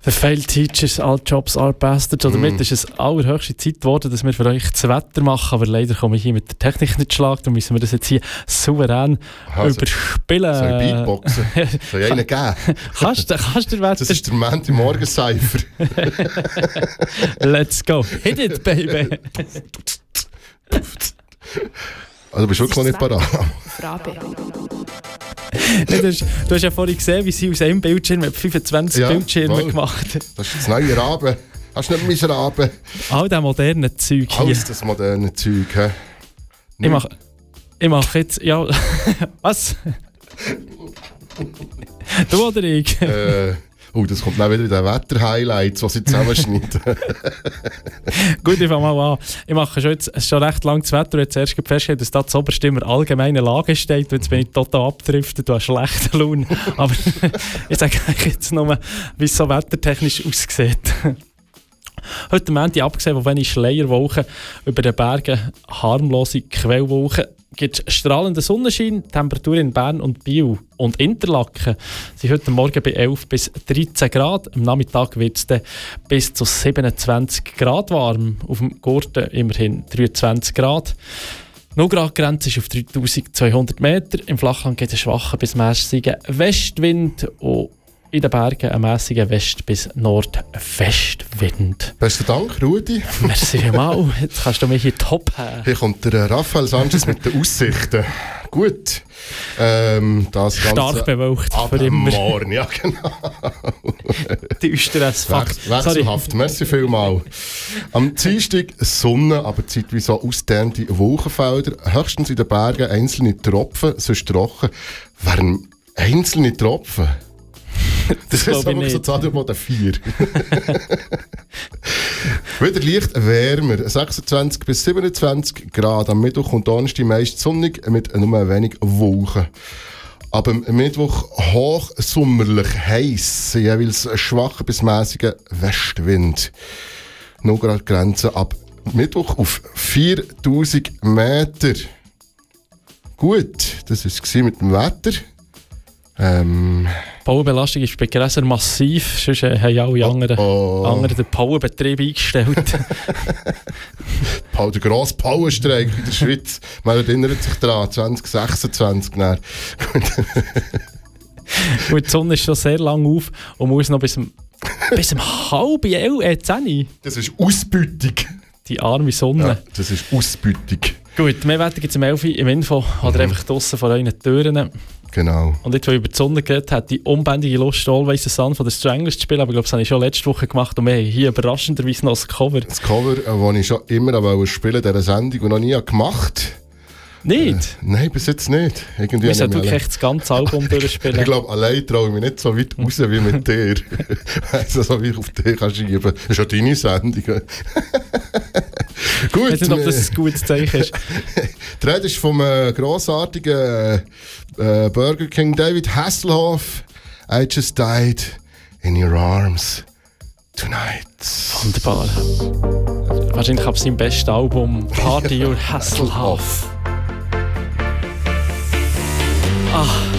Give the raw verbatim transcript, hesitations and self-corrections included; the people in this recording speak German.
The failed teachers, all jobs are bastards. Und damit mm. ist es allerhöchste Zeit geworden, dass wir für euch das Wetter machen. Aber leider komme ich hier mit der Technik nicht schlag. Dann müssen wir das jetzt hier souverän Aha, überspielen. Soll ich Beatboxen? Soll ich einen geben? kannst du kannst der Wetter... Das ist der Montag-Morgen-Cypher. Let's go. Hit it, baby. Also bist du wirklich noch nicht parat? Nee, du, hast, du hast ja vorhin gesehen, wie sie aus einem Bildschirm mit fünfundzwanzig ja, Bildschirmen voll. gemacht hat. Das ist das neue Raben. Hast du nicht meinen Raben? All das moderne Zeug hier. Alles das moderne Zeug, hä? Ich mach, ich mach jetzt... Ja... Was? Du oder ich? äh... Oh, das kommt dann wieder in den Wetter-Highlights, was ich zusammenschneide. Gut, ich fange mal an. Ich mache schon, jetzt, es ist schon recht lang das Wetter. Jetzt erst festgestellt, dass da zuoberst immer allgemeine Lage steht. Jetzt bin ich total abgedriftet, du hast schlechte Laune. Aber ich sage euch jetzt nur, wie es so wettertechnisch aussieht. Heute Montag abgesehen, wo wenig Schleierwolken über den Bergen, harmlose Quellwolken, gibt es strahlenden Sonnenschein. Temperaturen in Bern und Biel und Interlaken sind heute Morgen bei elf bis dreizehn Grad. Am Nachmittag wird es dann bis zu siebenundzwanzig Grad warm. Auf dem Gurten immerhin dreiundzwanzig Grad. null Grad Grenze ist auf dreitausendzweihundert Meter. Im Flachland geht es schwacher bis mäßigen Westwind und in den Bergen ein mäßiger West- bis Nordwestwind. Besten Dank, Rudi. Merci vielmals. Jetzt kannst du mich hier top haben. Hier kommt der Raphael Sanchez mit den Aussichten. Gut. Ähm, das Stark bewölkt ab morgen, ja genau. Düsteres Fakt. Wechselhaft, merci vielmals. Am Dienstag Sonne, aber zeitweise auch ausdehnte Wolkenfelder. Höchstens in den Bergen einzelne Tropfen, sonst trocken. Wären einzelne Tropfen? Das, das ist aber so Zahnboden vier. Wieder leicht wärmer, sechsundzwanzig bis siebenundzwanzig Grad. Am Mittwoch und Donnerstag meist sonnig mit nur wenig Wolken. Aber am Mittwoch hochsommerlich heiß, jeweils schwacher bis mäßiger Westwind. null Grad Grenze ab Mittwoch auf viertausend Meter. Gut, das war es mit dem Wetter. Ähm... Die Baubelastung ist bei Gräsern massiv, sonst äh, haben alle anderen, oh, oh. anderen den Baubetrieb eingestellt. Der grosse Bauenstreik in der Schweiz, man erinnert sich daran, zwanzig sechsundzwanzig. Und die Sonne ist schon sehr lang auf und muss noch bis um, bis um halb elf, äh, zehn. Das ist Ausbeutung. Die arme Sonne. Ja, das ist Ausbeutung. Gut, mehr Wetter gibt es um elf Uhr im Info oder mhm. einfach draussen vor euren Türen. Genau. Und jetzt, wo ich über die Sonne geredet habe, die unbändige Lust, Always the Sun von den Stranglers zu spielen. Aber ich glaube, das habe ich schon letzte Woche gemacht und wir haben hier überraschenderweise noch das Cover. Das Cover, das ich schon immer spielen wollte, dieser Sendung und noch nie gemacht. Nicht? Äh, nein, bis jetzt nicht. Irgendwie wir sollten wirklich echt das ganze Album durchspielen. Ich glaube, allein traue ich mich nicht so weit raus wie mit dir. Also, so wie ich auf dich kann schieben. Das ist ja deine Sendung. Gut. Ich weiß nicht, ob das ein gutes Zeichen ist. Die Rede ist vom äh, grossartigen äh, äh, Burger King David Hasselhoff. I just died in your arms tonight. Wunderbar. Wahrscheinlich ab seinem besten Album Party Your Hasselhoff. Ah.